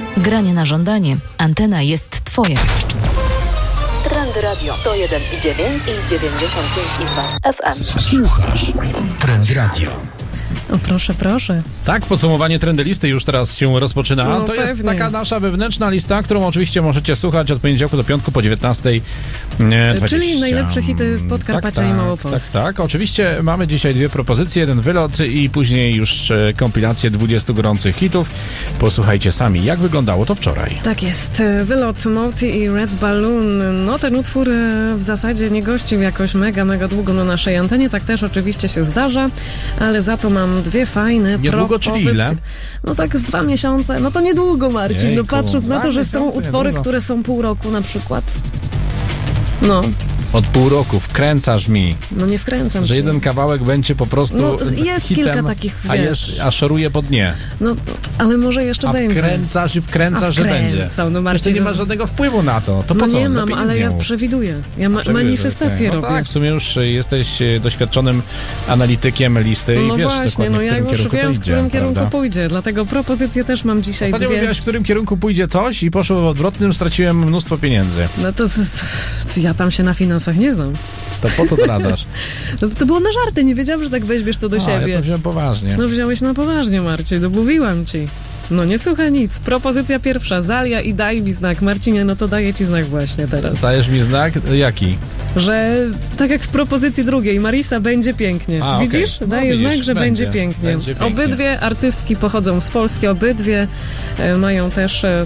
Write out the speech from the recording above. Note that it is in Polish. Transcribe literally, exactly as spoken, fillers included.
Granie na żądanie. Antena jest twoja. Trendy Radio sto jeden i dziewięć i dziewięćdziesiąt pięć i dwa F M. Słuchasz Trendy Radio. O proszę, proszę. Tak, podsumowanie trendy listy już teraz się rozpoczyna. No, to pewnie. jest taka nasza wewnętrzna lista, którą oczywiście możecie słuchać od poniedziałku do piątku po dziewiętnastej dwadzieścia. Czyli najlepsze hity Podkarpacia tak, i tak, Małopolski. Tak, tak. Oczywiście mamy dzisiaj dwie propozycje, jeden wylot i później już e, kompilację dwudziestu gorących hitów. Posłuchajcie sami, jak wyglądało to wczoraj. Tak jest. Wylot Moti i Red Balloon. No ten utwór e, w zasadzie nie gościł jakoś mega, mega długo na naszej antenie. Tak też oczywiście się zdarza, ale za to mam dwie fajne Niedługo, propozycje. czyli ile? No tak z dwa miesiące. No to niedługo, Marcin. Jejku, no patrząc na to, że są miesiące, utwory, niedługo. które są pół roku na przykład. No, Od pół roku wkręcasz mi, no nie wkręcam że się. jeden kawałek będzie po prostu No, jest hitem, kilka takich, a, wiesz. jest, a szoruje po dnie. No, ale może jeszcze A będzie. wkręcasz i wkręcasz, A że będzie. wkręcał, no Marcin, Jeszcze nie masz żadnego wpływu na to. To po No co? nie Do mam, pieniędzy ale nie ja mów. przewiduję. Ja ma- Przewiduję, manifestację okej. robię. No tak, w sumie już jesteś e, doświadczonym analitykiem listy No i wiesz właśnie, dokładnie, no ja w którym już kierunku wiem, to w idzie, którym kierunku prawda? pójdzie, dlatego propozycje też mam dzisiaj Ostatnio dwie. mówiłaś, w którym kierunku pójdzie coś i poszło w odwrotnym, straciłem mnóstwo pieniędzy. No to, to, to ja tam się na finansach nie znam. To po co doradzasz? To, to było na żarty, nie wiedziałam, że tak weźmiesz to do A, siebie. ja to wziąłem poważnie. No wziąłeś na poważnie, Marcin, no mówiłam ci. No nie słucha nic. Propozycja pierwsza, Zalia i daj mi znak. Marcinie, no to daję ci znak właśnie teraz. Dajesz mi znak? Jaki? Że tak jak w propozycji drugiej, Marisa, będzie pięknie. A, widzisz? okej. No, Daję widzisz, znak, że będzie, będzie, pięknie. będzie pięknie. Obydwie artystki pochodzą z Polski, obydwie e, mają też e,